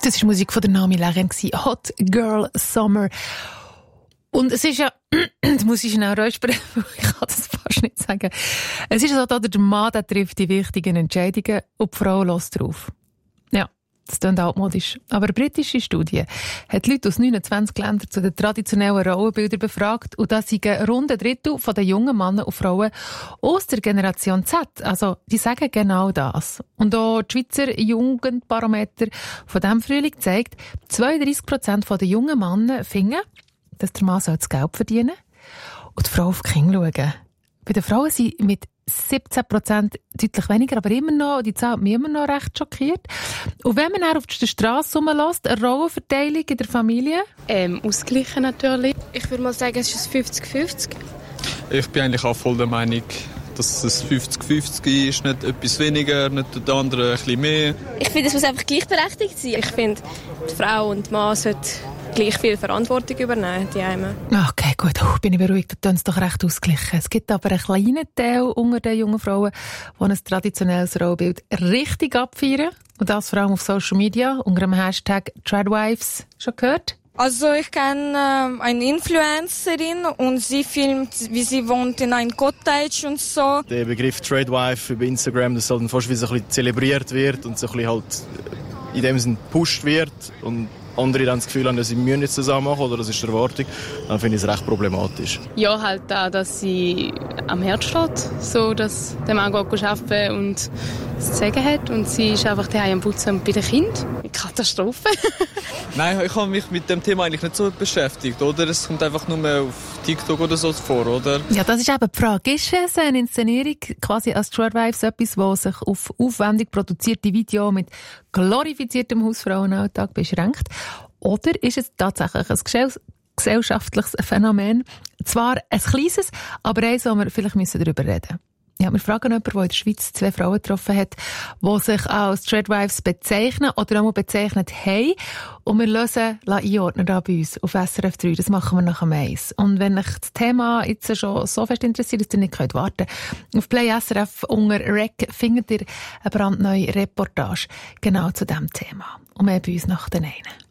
Das war Musik von der Nami Lären, Hot Girl Summer. Und es ist ja, das muss ich schnell räuspern, ich kann das fast nicht sagen. Es ist so, der Mann, der trifft die wichtigen Entscheidungen und die Frau lässt drauf. Ja, das klingt altmodisch. Aber eine britische Studie hat Leute aus 29 Ländern zu den traditionellen Rollenbildern befragt und da sind rund ein Drittel von den jungen Männern und Frauen aus der Generation Z. Also, die sagen genau das. Und auch die Schweizer Jugendbarometer von diesem Frühling zeigt, 32% der jungen Männer finden, dass der Mann das Geld verdienen soll und die Frau auf die Kinder schauen. Bei den Frauen sind mit 17% deutlich weniger, aber immer noch, die Zahl hat mich immer noch recht schockiert. Und wenn man dann auf der Straße rumlässt, eine Rollenverteilung in der Familie? Ausgleichen natürlich. Ich würde mal sagen, es ist 50-50. Ich bin eigentlich auch voll der Meinung, dass es 50-50 ist, nicht etwas weniger, nicht der andere ein bisschen mehr. Ich finde, es muss einfach gleichberechtigt sein. Ich finde, die Frau und der Mann sollten gleich viel Verantwortung übernehmen, die einen. Okay, gut, bin ich beruhigt, da tun es doch recht ausgeglichen. Es gibt aber einen kleinen Teil unter den jungen Frauen, die ein traditionelles Rollenbild richtig abfeiern. Und das vor allem auf Social Media, unter dem Hashtag Tradwives. Schon gehört? Also ich kenne eine Influencerin und sie filmt, wie sie wohnt in einem Cottage und so. Der Begriff Tradewife über Instagram, das halt fast wie so ein bisschen zelebriert wird und so ein bisschen halt in dem Sinne gepusht wird und andere dann das Gefühl haben, dass sie müssen jetzt zusammen machen oder das ist die Erwartung, dann finde ich es recht problematisch. Ja, halt auch, dass sie am Herd steht, so dass der Mann geht arbeiten und das zu sagen hat und sie ist einfach daheim am Putzen und bei den Kindern. Katastrophe. Nein, ich habe mich mit dem Thema eigentlich nicht so beschäftigt, oder? Es kommt einfach nur mehr auf TikTok oder so vor, oder? Ja, das ist eben die Frage. Ist es eine Inszenierung, quasi als Tradwives etwas, das sich auf aufwendig produzierte Videos mit glorifiziertem Hausfrauenalltag beschränkt? Oder ist es tatsächlich ein gesellschaftliches Phänomen? Zwar ein kleines, aber eins, wo wir vielleicht darüber reden müssen. Ja, wir fragen jemanden, der in der Schweiz 2 Frauen getroffen hat, die sich als Tradwives bezeichnen oder auch bezeichnet haben. Und wir lassen einordnen da bei uns auf SRF 3. Das machen wir nach dem Eis. Und wenn euch das Thema jetzt schon so fest interessiert, dass ihr nicht warten könnt, auf Play SRF unter Rec findet ihr eine brandneue Reportage genau zu diesem Thema. Und mehr bei uns nach den einen.